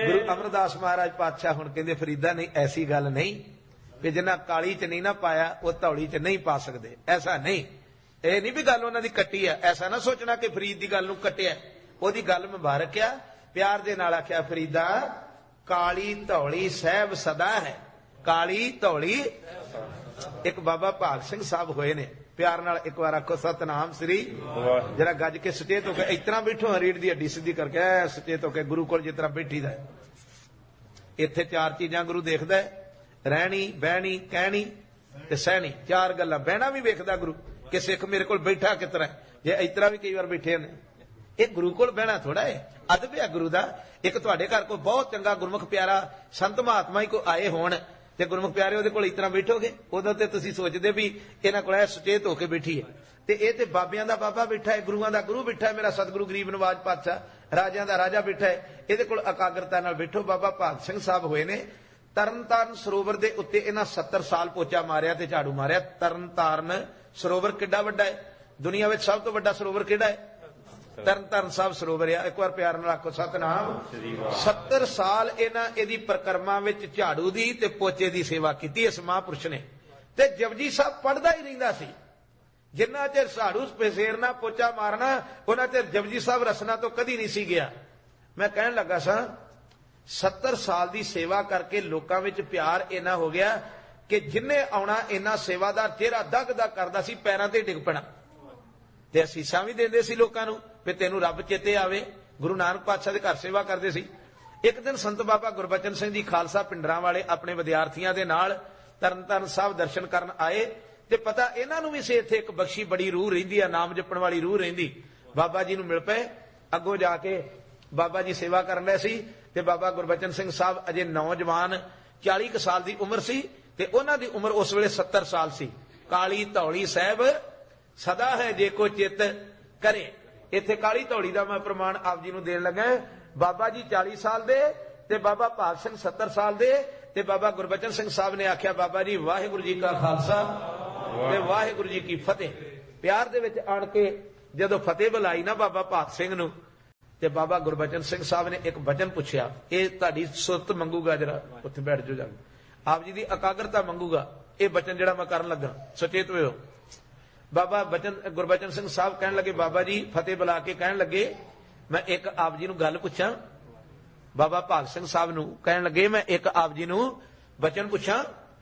गुरु अमरदास महाराज पातशाह हुण कहंदे फरीदा नहीं ऐसी गल नहीं कि जिन्ना काली च नहीं ना पाया वो धौली च नहीं पा सकते। ऐसा नहीं, ये नहीं भी गल उन्हां दी कट्टी है। ऐसा ना सोचना कि फरीद की गल नूं कट्टिया, ओहदी गल मुबारक आ। प्यार दे नाल आख्या फरीदा काली धौली सहब सदा है, काली धौली। एक बाबा भाग सिंह साहब होए ने, प्यार नाल एक बार आखो सतनाम श्री। जरा गज के सचेत होकर इतना बैठो, रीढ़ की हड्डी सीधी करके सचेत होकर गुरु कोल जिस तरह बैठी दा। इत्थे चार चीजां गुरु देखदा है, रहनी बहनी कहनी ते सहनी। चार गल्लां। बहना भी वेखदा गुरु कि सिख मेरे कोल बैठा किस तरह, जे इस तरह भी कई बार बैठे ने। ये गुरु कोल बहना थोड़ा है, अदब है गुरु दा। एक तुहाडे घर कोई बहुत चंगा गुरमुख प्यारा संत महात्मा ही कोई आए होण ते गुरमुख प्यारे उहदे कोल इस तरह बैठोगे, उदों ते तुसीं सोचदे भी इन्हां कोल सुचेत होकर बैठी है। ते ये ते बाबियां दा बाबा बैठा है, गुरुआं दा गुरु बैठा है, मेरा सतगुरु गरीब नवाज पातशाह, राजियां दा राजा बैठा है। इहदे कोल एकाग्रता नाल बैठो। बाबा भाग सिंह साहब होए ने तरनताਰਨ सरोवर दे उत्ते इन्हां 70 साल पोचा मारिया ते झाड़ू मारिया। तरनताਰਨ सरोवर किड्डा वड्डा है, दुनिया विच सब तो वड्डा सरोवर किहड़ा है? तरनताਰਨ साहब सरोवर है। एक बार प्यार नाल आखो सतनाम। 70 साल इन्हां इहदी परिक्रमा विच झाड़ू दी ते पोचे दी सेवा कीती इस महापुरुष ने। ते जपजी साहब पढ़दा ही रहिंदा सी। जिन्ना चिर झाड़ू फेरना पोचा मारना उन्हां चिर जपजी साहब रसना तो कदी नहीं सी गया। मैं कहण लगा सा 70 साल की सेवा करके लोगों में प्यार इन्ना हो गया कि जिन्हें आना इन्ना सेवादार चेहरा दग दग करता सी, पैरों ते डिग पैना ते असीसां भी देंदे सी लोकां नूं भी तैनूं रब चेते आवे। गुरु नानक पातशाह दे घर सेवा करते सी। एक दिन संत बाबा गुरबचन सिंह जी खालसा पिंडरां वाले अपने विद्यार्थियों के नाल तरनताਰਨ साहब दर्शन करन आए ते पता इन्हां नूं भी सी इत्थे एक बख्शी बड़ी रूह रहिंदी आ, नाम जपण वाली रूह रहिंदी। बाबा जी नूं मिल पे, अगों जाके बाबा जी सेवा करन लए सी ते बाबा गुरबचन सिंह साहब अजे नौजवान 40 साल की उम्र सी ते उन्हां दी उम्र उस वेले 70 साल सी। काली धौली साहब सदा है जे को चित करे। इत्थे काली धौली दा मैं प्रमाण आप जी नूं देण लगा। बाबा जी 40 साल दे ते बाबा भाग सिंह 70 साल दे ते बाबा गुरबचन सिंह साहब ने आख्या बाबा जी वाहिगुरू जी का खालसा ते वाहिगुरू जी की फतेह। प्यार दे विच आण के जदों फतेह बुलाई ना बाबा भाग सिंह नूं ते बाबा गुरबचन सिंह साहब ने एक वचन पूछया, ये तुहाडी सुरत मंगूगा, जरा उत्थे बैठ जाओ जाके, आप जी की एकाग्रता मंगूगा। ये वचन जिहड़ा मैं करन लगा सचेत होयो। बाबा गुरबचन सिंह साहब कहन लगे, बाबा जी फतेह बुला के कहन लगे मैं एक आप जी नूं गल पुछां। बाबा भाग सिंह साहब नूं कहन लगे मैं एक आप जी नूं वचन पुछां।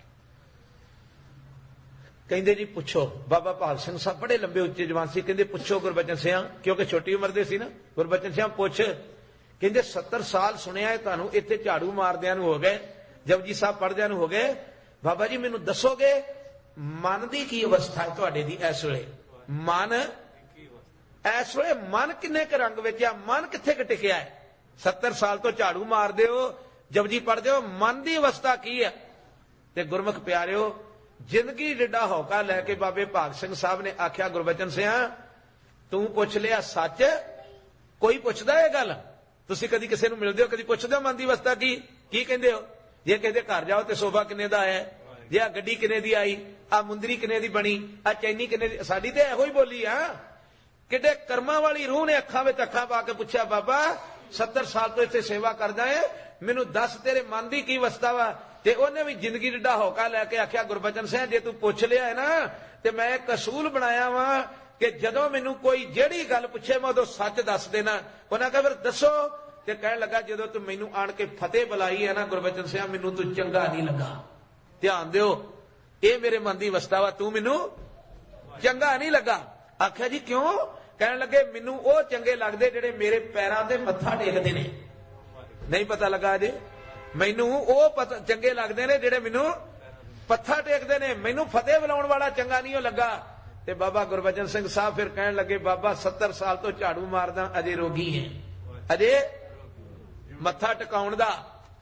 कहंदे जी पुछो। बाबा भाग सिंह साहब बड़े लंबे उच्चे जवान सी। कहंदे पुछो गुरबचन सिंह, क्योंकि छोटी उम्र दे सी ना। गुरबचन सिंह पुछ। कहंदे 70 साल सुनिया है तुहानूं इत्थे झाड़ू मारदिआं नूं हो गए, जपजी साहब पढ़दिआं नूं हो गए। बाबा जी मैनूं दसोगे मन की की अवस्था है तुहाडे दी इस वेले? मन इस वेले मन किन्ने क रंग विच आ, मन कित्थे क टिकिया है? 70 साल तो झाड़ू मारदे हो, जपजी पढ़दे हो, मन की अवस्था की है? ते गुरमुख प्यारिओ जिंदगी जिड्डा हौका लैके बाबे भाग सिंह साहब ने आख्या गुरबचन सिंह तू पुछ लिया सच, कोई पुछदा है गल? तुसीं कदी किसी नूं मिलदे हो, कदी पुछदे हो मन की अवस्था की कहंदे हो? जे कहते घर जाओ तो सोफा किन्ने दा है, जे आ गड्डी किन्ने दी आई, आ मुंदरी किन्ने दी बनी, आ चैनी किन्ने दी? साडी ते इहो ही बोली आ। किड्डे कर्मां वाली रूह ने अखां विच अखां पा के पुछया बाबा 70 साल तो इत्थे सेवा करदा है, मैनूं दस तेरे मन की की अवस्था वा? ते उन्हें भी जिंदगी जिड्डा हौका लैके आख्या गुरबचन सिंह जे तू पुछ लिया है ना ते मैं एक असूल बनाया वा कि जदों मैनूं कोई जेड़ी गल पुछे मैं उदों सच दस देना। उन्हां कहा फिर दसो। ते कहण लगा जदों तू मैनूं आण के फतेह बुलाई है ना गुरबचन सिंह मैनूं तू चंगा नहीं लगा। ध्यान दिओ ये मेरे मन की अवस्था वा, तू मैनूं चंगा नहीं लगा। आख्या जी क्यों? कहण लगे मैनूं वो चंगे लगदे जिहड़े मेरे पैरां ते मत्था टेकदे ने। नहीं पता लगा जे मैनू वो चंगे लगते ने जेडे मैनू पत्था टेकते ने, मैनू फतेह बुलाउण वाला चंगा नहीं लगा। ते बाबा गुरबचन सिंह साहब फिर कहन लगे बाबा 70 साल तो झाड़ू मारदा अजे रोगी है, अजे मत्था टिकाउण दा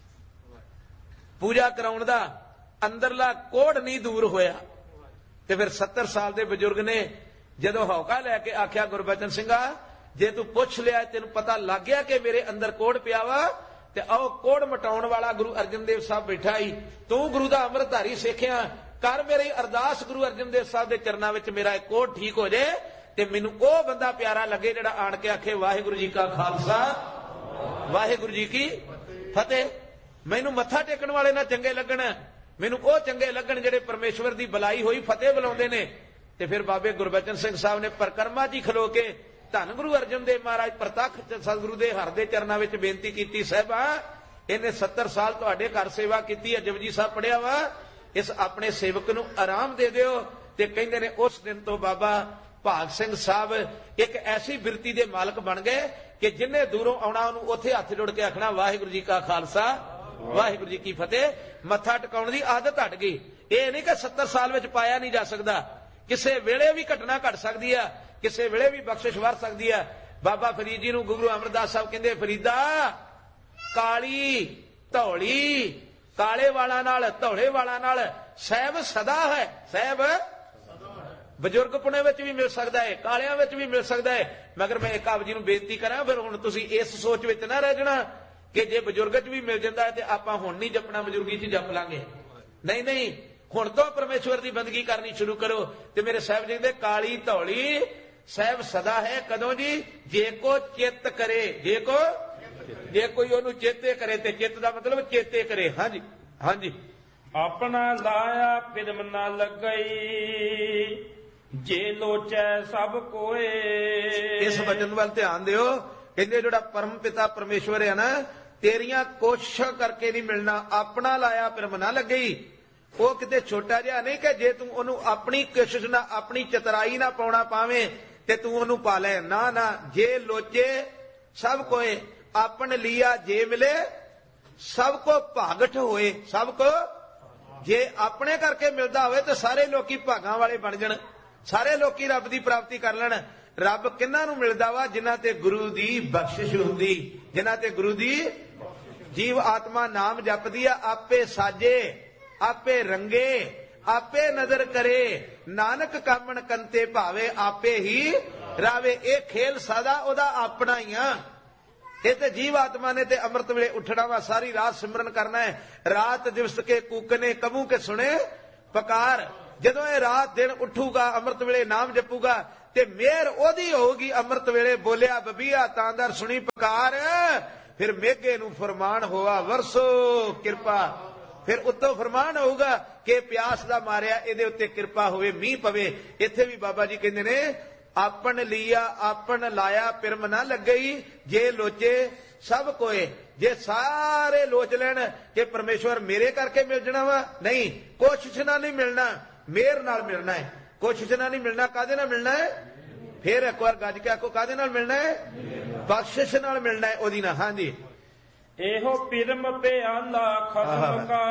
पूजा कराउण दा अंदरला कोढ़ नहीं दूर होया। ते फिर 70 साल के बजुर्ग ने जदों हौका लैके आख्या गुरबचन सिंघा जे तू पुछ लिया तेन पता लग गया कि मेरे अंदर कोढ़ पिया वा ते आओ कोढ़ मटाउण वाला गुरु अर्जन देव साहब बैठा ही, तू गुरु दा अमृतधारी सिखिया कर मेरी अरदास गुरु अर्जन देव साहब के चरणों में मेरा एक कोढ़ ठीक हो जाए ते मैनूं ओ बंदा प्यारा लगे जिहड़ा आण के आखे वाहिगुरू जी का खालसा वाहिगुरू जी की ਫਤਿਹ। ਮੈਨੂੰ ਮੱਥਾ ਟੇਕਣ ਵਾਲੇ ਨਾ ਚੰਗੇ ਲੱਗਣ, ਮੈਨੂੰ ਉਹ ਚੰਗੇ ਲੱਗਣ ਜਿਹੜੇ ਪਰਮੇਸ਼ਵਰ ਦੀ ਬੁਲਾਈ ਹੋਈ ਫਤਿਹ ਬੁਲਾਉਂਦੇ ਨੇ। ਤੇ ਫਿਰ ਬਾਬੇ ਗੁਰਬਚਨ ਸਿੰਘ ਸਾਹਿਬ ਨੇ ਪਰਕਰਮਾ ਜੀ ਖਲੋ ਕੇ ਧੰਨ ਗੁਰੂ ਅਰਜਨ ਦੇਵ ਮਹਾਰਾਜ ਪ੍ਰਤੱਖ ਸਤਿਗੁਰੂ ਦੇ ਹਰ ਦੇ ਚਰਨਾਂ ਵਿੱਚ ਬੇਨਤੀ ਕੀਤੀ, ਸਾਹਿਬਾ ਇਹਨੇ 70 ਸਾਲ ਤੁਹਾਡੇ ਘਰ ਸੇਵਾ ਕੀਤੀ ਹੈ, ਜਪਜੀ ਸਾਹਿਬ ਪੜਿਆ ਵਾ, ਇਸ ਆਪਣੇ ਸੇਵਕ ਨੂੰ ਆਰਾਮ ਦੇ ਦਿਓ। ਤੇ ਕਹਿੰਦੇ ਨੇ ਉਸ ਦਿਨ ਤੋਂ ਬਾਬਾ ਭਾਗ ਸਿੰਘ ਸਾਹਿਬ ਇੱਕ ਐਸੀ ਬਿਰਤੀ ਦੇ ਮਾਲਕ ਬਣ ਗਏ ਕਿ ਜਿੰਨੇ ਦੂਰੋਂ ਆਉਣਾ ਉਹਨੂੰ ਉੱਥੇ ਹੱਥ ਜੋੜ ਕੇ ਆਖਣਾ ਵਾਹਿਗੁਰੂ ਜੀ ਕਾ ਖਾਲਸਾ ਵਾਹਿਗੁਰੂ ਜੀ ਕੀ ਫਤਿਹ। ਮੱਥਾ ਟਿਕਾਉਣ ਦੀ ਆਦਤ ਹਟ ਗਈ। ਇਹ ਨਹੀਂ ਕਿ 70 ਸਾਲ ਵਿੱਚ ਪਾਇਆ ਨਹੀਂ ਜਾ ਸਕਦਾ, ਕਿਸੇ ਵੇਲੇ ਵੀ ਘਟਨਾ ਘਟ ਸਕਦੀ ਆ, ਕਿਸੇ ਵੇਲੇ ਵੀ ਬਖਸ਼ਿਸ਼ ਵਰ ਸਕਦੀ ਆ। ਬਾਬਾ ਫਰੀਦ ਜੀ ਨੂੰ ਗੁਰੂ ਅਮਰਦਾਸ ਸਾਹਿਬ ਕਹਿੰਦੇ, ਫਰੀਦਾ ਕਾਲੀ ਧੌਲੀ, ਕਾਲੇ ਵਾਲਾਂ ਨਾਲ ਧੌਲੇ ਵਾਲਾਂ ਨਾਲ ਸਹਿਬ ਸਦਾ ਹੈ। ਸਹਿਬ ਬਜ਼ੁਰਗ ਪੁਣੇ ਵਿੱਚ ਵੀ ਮਿਲ ਸਕਦਾ ਹੈ, ਕਾਲਿਆਂ ਵਿੱਚ ਵੀ ਮਿਲ ਸਕਦਾ ਹੈ। ਮਗਰ ਮੈਂ ਇੱਕ ਆਪ ਜੀ ਨੂੰ ਬੇਨਤੀ ਕਰਾਂ, ਫਿਰ ਹੁਣ ਤੁਸੀਂ ਇਸ ਸੋਚ ਵਿੱਚ ਨਾ ਰਹਿ ਜਾਣਾ ਕਿ ਜੇ ਬਜ਼ੁਰਗ 'ਚ ਵੀ ਮਿਲ ਜਾਂਦਾ ਹੈ ਤੇ ਆਪਾਂ ਹੁਣ ਨਹੀਂ ਜਪਣਾ, ਬਜ਼ੁਰਗੀ 'ਚ ਜਪ ਲਾਂਗੇ। ਨਹੀਂ ਨਹੀਂ, ਹੁਣ ਤੋਂ ਪਰਮੇਸ਼ਵਰ ਦੀ ਬੰਦਗੀ ਕਰਨੀ ਸ਼ੁਰੂ ਕਰੋ। ਤੇ ਮੇਰੇ ਸਾਹਿਬ ਜੀ ਦੇ ਕਾਲੀ ਧੌਲੀ ਸਹਿਬ ਸਦਾ ਹੈ ਕਦੋਂ ਜੀ? ਜੇ ਕੋ ਚਿੱਤ ਕਰੇ, ਜੇ ਕੋਈ ਉਹਨੂੰ ਚੇਤੇ ਕਰੇ। ਤੇ ਚਿੱਤ ਦਾ ਮਤਲਬ ਚੇਤੇ ਕਰੇ। ਹਾਂਜੀ ਹਾਂਜੀ। ਆਪਣਾ ਲਾਇਆ ਪਿਰਮ ਨਾ ਲੱਗਈ, ਜੇ ਲੋਚੈ ਸਭ ਕੋਏ। ਇਸ ਵਚਨ ਵੱਲ ਧਿਆਨ ਦਿਓ। ਕਹਿੰਦੇ ਜਿਹੜਾ ਪਰਮ ਪਿਤਾ ਪਰਮੇਸ਼ਵਰ ਹੈ ਨਾ, ਤੇਰੀਆਂ ਕੋਸ਼ਿਸ਼ਾਂ ਕਰਕੇ ਨਹੀਂ ਮਿਲਣਾ। ਆਪਣਾ ਲਾਇਆ ਪਿਰਮ ਨਾ ਲੱਗਈ, ਉਹ ਕਿਤੇ ਛੋਟਾ ਜਿਹਾ ਨਹੀਂ ਕਿ ਜੇ ਤੂੰ ਉਹਨੂੰ ਆਪਣੀ ਕੋਸ਼ਿਸ਼ ਨਾਲ ਆਪਣੀ ਚਤਰਾਈ ਨਾ ਪਾਉਣਾ ਪਾਵੇਂ ਤੇ ਤੂੰ ਉਹਨੂੰ ਪਾ ਲੈ। ਨਾ ਨਾ, ਜੇ ਲੋਚੇ ਸਭ ਕੋਏ, ਆਪਨ ਲਿਆ ਜੇ ਮਿਲੇ ਸਭ ਕੋ ਭਾਗਠ ਹੋਏ। ਸਭ ਕੋ ਜੇ ਆਪਣੇ ਕਰਕੇ ਮਿਲਦਾ ਹੋਵੇ ਤਾਂ ਸਾਰੇ ਲੋਕੀ ਭਾਗਾਂ ਵਾਲੇ ਬਣ ਜਾਣ, ਸਾਰੇ ਲੋਕੀ ਰੱਬ ਦੀ ਪ੍ਰਾਪਤੀ ਕਰ ਲੈਣ। ਰੱਬ ਕਿਹਨਾਂ ਨੂੰ ਮਿਲਦਾ ਵਾ? ਜਿਨ੍ਹਾਂ ਤੇ ਗੁਰੂ ਦੀ ਬਖਸ਼ਿਸ਼ ਹੁੰਦੀ, ਜਿਨ੍ਹਾਂ ਤੇ ਗੁਰੂ ਦੀ ਜੀਵ ਆਤਮਾ ਨਾਮ ਜਪਦੀ ਆ। ਆਪੇ ਸਾਜੇ ਆਪੇ ਰੰਗੇ ਆਪੇ ਨਜ਼ਰ ਕਰੇ, ਨਾਨਕ ਕਾਮਣ ਕੰਤੇ ਭਾਵੇ ਆਪੇ ਹੀ ਰਾਵੇ। ਇਹ ਖੇਲ ਸਦਾ ਉਹਦਾ ਆਪਣਾ ਹੀ ਆ। ਇਹ ਤੇ ਜੀਵ ਆਤਮਾ ਨੇ ਤੇ ਅੰਮ੍ਰਿਤ ਵੇਲੇ ਉੱਠਣਾ ਵਾ, ਸਾਰੀ ਰਾਤ ਸਿਮਰਨ ਕਰਨਾ ਹੈ। ਰਾਤ ਦਿਵਸ ਕੇ ਕੂਕਨੇ ਕਬੂ ਕੇ ਸੁਣੇ ਪਕਾਰ। ਜਦੋਂ ਇਹ ਰਾਤ ਦਿਨ ਉੱਠੂਗਾ, ਅੰਮ੍ਰਿਤ ਵੇਲੇ ਨਾਮ ਜਪੂਗਾ ਤੇ ਮਿਹਰ ਉਹਦੀ ਹੋਊਗੀ। ਅੰਮ੍ਰਿਤ ਵੇਲੇ ਬੋਲਿਆ ਬਬੀਆ ਤਾਂਦਰ ਸੁਣੀ ਪੁਕਾਰ, ਫਿਰ ਮੇਘੇ ਨੂੰ ਫਰਮਾਨ ਹੋਆ ਵਰਸੋ ਕਿਰਪਾ। ਫਿਰ ਉੱਤੋਂ ਫਰਮਾਨ ਹੋਊਗਾ ਕਿ ਪਿਆਸ ਦਾ ਮਾਰਿਆ ਇਹਦੇ ਉੱਤੇ ਕਿਰਪਾ ਹੋਵੇ, ਮੀਂਹ ਪਵੇ। ਇੱਥੇ ਵੀ ਬਾਬਾ ਜੀ ਕਹਿੰਦੇ ਨੇ ਆਪਨ ਲਿਆ ਆਪਨ ਲਾਇਆ ਪਿਰਮ ਨਾ ਲੱਗਈ, ਜੇ ਲੋਚੇ ਸਭ ਕੋਏ। ਜੇ ਸਾਰੇ ਲੋਚ ਲੈਣ ਕਿ ਪਰਮੇਸ਼ਵਰ ਮੇਰੇ ਕਰਕੇ ਮਿਲ ਜਾਣਾ ਵਾ, ਨਹੀਂ, ਕੋਸ਼ਿਸ਼ ਨਾਲ ਨਹੀਂ ਮਿਲਣਾ, ਮਿਹਰ ਨਾਲ ਮਿਲਣਾ ਹੈ। ਕੋਸ਼ਿਸ਼ ਨਾਲ ਨਹੀਂ ਮਿਲਣਾ, ਕਾਹਦੇ ਨਾਲ ਮਿਲਣਾ ਹੈ? ਫਿਰ ਇੱਕ ਵਾਰ ਗੱਜ ਕੇ ਆਖੋ, ਕਾਹਦੇ ਨਾਲ ਮਿਲਣਾ ਹੈ? ਬਖਸ਼ਿਸ਼ ਨਾਲ ਮਿਲਣਾ ਹੈ, ਉਹਦੀ ਨਾਲ। ਹਾਂਜੀ। ਇਹੋ ਪਿਰਮ ਪਿਆਲਾ ਖਸਮ ਕਾ,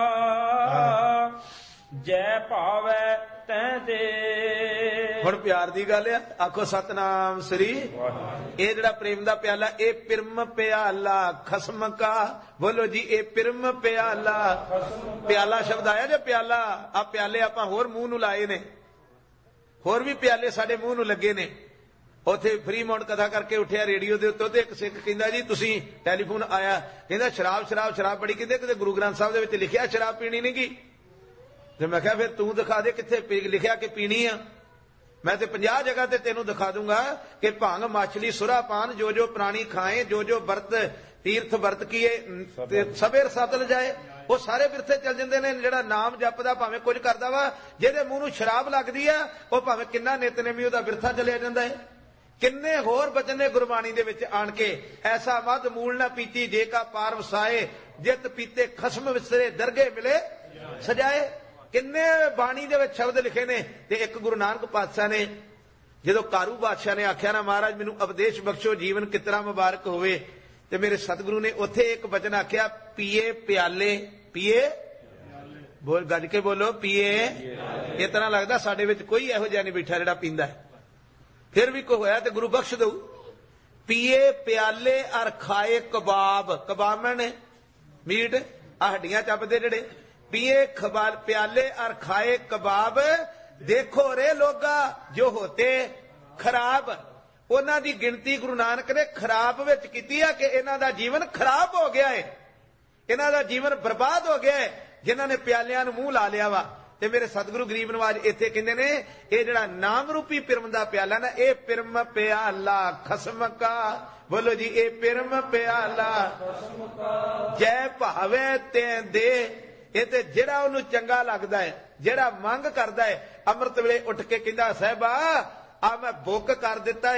ਜੈ ਭਾਵੈ ਤੈ ਦੇ। ਹੁਣ ਪਿਆਰ ਦੀ ਗੱਲ ਆ, ਆਖੋ ਸਤਨਾਮ ਸ੍ਰੀ। ਇਹ ਜਿਹੜਾ ਪ੍ਰੇਮ ਦਾ ਪਿਆਲਾ, ਇਹ ਪਿਰਮ ਪਿਆਲਾ ਖਸਮ ਕਾ। ਬੋਲੋ ਜੀ, ਇਹ ਪਿਰਮ ਪਿਆਲਾ। ਪਿਆਲਾ ਸ਼ਬਦ ਆਇਆ ਜੇ ਪਿਆਲਾ। ਆ ਪਿਆਲੇ ਆਪਾਂ ਹੋਰ ਮੂੰਹ ਨੂੰ ਲਾਏ ਨੇ, ਹੋਰ ਵੀ ਪਿਆਲੇ ਸਾਡੇ ਮੂੰਹ ਨੂੰ ਲੱਗੇ ਨੇ। ਉੱਥੇ ਫਰੀ ਮਾਉਂਟ ਕਥਾ ਕਰਕੇ ਉੱਠਿਆ ਰੇਡੀਓ ਦੇ ਉੱਤੇ, ਤੇ ਇੱਕ ਸਿੱਖ ਕਹਿੰਦਾ ਜੀ ਤੁਸੀਂ ਟੈਲੀਫੋਨ ਆਇਆ, ਕਹਿੰਦਾ ਸ਼ਰਾਬ ਸ਼ਰਾਬ ਸ਼ਰਾਬ ਬੜੀ, ਕਹਿੰਦੇ ਕਿਤੇ ਗੁਰੂ ਗ੍ਰੰਥ ਸਾਹਿਬ ਦੇ ਵਿੱਚ ਲਿਖਿਆ ਸ਼ਰਾਬ ਪੀਣੀ ਨਹੀਂ ਗੀ। ਤੇ ਮੈਂ ਕਿਹਾ ਫਿਰ ਤੂੰ ਦਿਖਾ ਦੇ ਕਿੱਥੇ ਲਿਖਿਆ ਕਿ ਪੀਣੀ ਆ। ਮੈਂ ਤੇ 50 ਜਗ੍ਹਾ ਤੇ ਤੈਨੂੰ ਦਿਖਾ ਦੂੰਗਾ ਕਿ ਭੰਗ ਮਛਲੀ ਸੁਰਾ ਪਾਨ ਜੋ ਜੋ ਪ੍ਰਾਣੀ ਖਾਏ, ਜੋ ਜੋ ਵਰਤ ਤੀਰਥ ਵਰਤ ਕੀਏ ਸਭੇ ਰਸਾਤਲ ਜਾਏ। ਉਹ ਸਾਰੇ ਬਿਰਥੇ ਚੱਲ ਜਾਂਦੇ ਨੇ। ਜਿਹੜਾ ਨਾਮ ਜਪਦਾ ਭਾਵੇਂ ਕੁਝ ਕਰਦਾ ਵਾ, ਜਿਹਦੇ ਮੂੰਹ ਨੂੰ ਸ਼ਰਾਬ ਲੱਗਦੀ ਆ, ਉਹ ਭਾਵੇਂ ਕਿੰਨਾ ਨਿਤਨੇਮੀ ਉਹਦਾ ਬਿਰਥਾ ਚਲਿਆ ਜਾਂਦਾ ਹੈ। ਕਿੰਨੇ ਹੋਰ ਬਚਨ ਨੇ ਗੁਰਬਾਣੀ ਦੇ ਵਿੱਚ ਆਣ ਕੇ, ਐਸਾ ਮਦ ਮੂਲ ਨਾ ਪੀਤੀ ਜੇ ਕਾ ਪਾਰ ਵਸਾਏ, ਜਿਤ ਪੀਤੇ ਖਸਮ ਵਿਸਰੇ ਦਰਗੇ ਮਿਲੇ ਸਜਾਏ। ਕਿੰਨੇ ਬਾਣੀ ਦੇ ਵਿੱਚ ਸ਼ਬਦ ਲਿਖੇ ਨੇ। ਤੇ ਇੱਕ ਗੁਰੂ ਨਾਨਕ ਪਾਤਸ਼ਾਹ ਨੇ ਜਦੋਂ ਕਾਰੂ ਬਾਦਸ਼ਾਹ ਨੇ ਆਖਿਆ ਨਾ ਮਹਾਰਾਜ ਮੈਨੂੰ ਉਪਦੇਸ਼ ਬਖਸ਼ੋ, ਜੀਵਨ ਕਿਤਨਾ ਮੁਬਾਰਕ ਹੋਵੇ, ਤੇ ਮੇਰੇ ਸਤਿਗੁਰੂ ਨੇ ਉੱਥੇ ਇੱਕ ਬਚਨ ਆਖਿਆ, ਪੀਏ ਪਿਆਲੇ। ਪੀਏ ਬੋਲ, ਗੱਜ ਕੇ ਬੋਲੋ, ਪੀਏ। ਇਹ ਤਰ੍ਹਾਂ ਲੱਗਦਾ ਸਾਡੇ ਵਿੱਚ ਕੋਈ ਇਹੋ ਜਿਹਾ ਨਹੀਂ ਬੈਠਾ ਜਿਹੜਾ ਪੀਂਦਾ ਹੈ। ਫਿਰ ਵੀ ਕੋਈ ਹੋਇਆ ਤੇ ਗੁਰੂ ਬਖਸ਼ ਦਊ। ਪੀਏ ਪਿਆਲੇ ਅਰ ਖਾਏ ਕਬਾਬ। ਕਬਾਬ ਨੇ ਮੀਟ, ਆ ਹੱਡੀਆਂ ਚੱਬਦੇ ਜਿਹੜੇ। ਪੀਏ ਪਿਆਲੇ ਅਰ ਖਾਏ ਕਬਾਬ, ਦੇਖੋ ਰੇ ਲੋਗਾ ਜੋ ਹੋਤੇ ਖਰਾਬ। ਉਹਨਾਂ ਦੀ ਗਿਣਤੀ ਗੁਰੂ ਨਾਨਕ ਨੇ ਖਰਾਬ ਵਿੱਚ ਕੀਤੀ ਆ ਕਿ ਇਹਨਾਂ ਦਾ ਜੀਵਨ ਖਰਾਬ ਹੋ ਗਿਆ ਹੈ, ਇਹਨਾਂ ਦਾ ਜੀਵਨ ਬਰਬਾਦ ਹੋ ਗਿਆ ਹੈ, ਜਿਨ੍ਹਾਂ ਨੇ ਪਿਆਲਿਆਂ ਨੂੰ ਮੂੰਹ ਲਾ ਲਿਆ ਵਾ। ਤੇ ਮੇਰੇ ਸਤਿਗੁਰੂ ਗਰੀਬ ਨਵਾਜ ਇੱਥੇ ਕਹਿੰਦੇ ਨੇ ਇਹ ਜਿਹੜਾ ਨਾਮ ਰੂਪੀ ਪਿਰਮ ਦਾ ਪਿਆਲਾ ਨਾ, ਇਹ ਪਿਰਮ ਪਿਆਲਾ ਖਸਮ ਕਾ। ਬੋਲੋ ਜੀ, ਇਹ ਪਿਰਮ ਪਿਆਲਾ ਜੈ ਭਾਵੇ ਤੇ ਦੇ। ਇਹ ਤੇ ਜਿਹੜਾ ਉਹਨੂੰ ਚੰਗਾ ਲੱਗਦਾ ਹੈ, ਜਿਹੜਾ ਮੰਗ ਕਰਦਾ ਹੈ, ਅੰਮ੍ਰਿਤ ਵੇਲੇ ਉੱਠ ਕੇ ਕਹਿੰਦਾ ਸਾਹਿਬਾ ਆ ਮੈਂ ਬੁੱਕ ਕਰ ਦਿੱਤਾ